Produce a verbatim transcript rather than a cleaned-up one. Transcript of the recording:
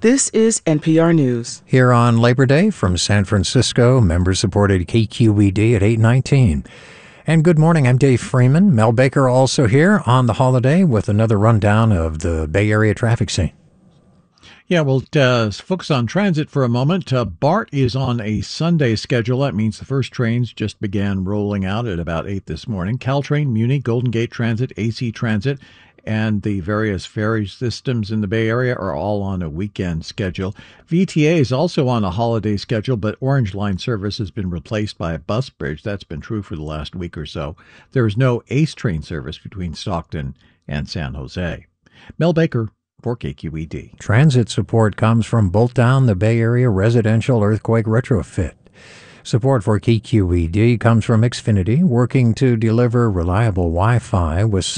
This is N P R News. Here on Labor Day from San Francisco, member-supported K Q E D at eight nineteen. And good morning, I'm Dave Freeman. Mel Baker also here on the holiday with another rundown of the Bay Area traffic scene. Yeah, we'll uh, focus on transit for a moment. Uh, BART is on a Sunday schedule. That means the first trains just began rolling out at about eight this morning. Caltrain, Muni, Golden Gate Transit, A C Transit, and the various ferry systems in the Bay Area are all on a weekend schedule. V T A is also on a holiday schedule, but Orange Line service has been replaced by a bus bridge. That's been true for the last week or so. There is no ACE train service between Stockton and San Jose. Mel Baker for K Q E D. Transit support comes from Bolt Down, the Bay Area residential earthquake retrofit. Support for K Q E D comes from Xfinity, working to deliver reliable Wi-Fi with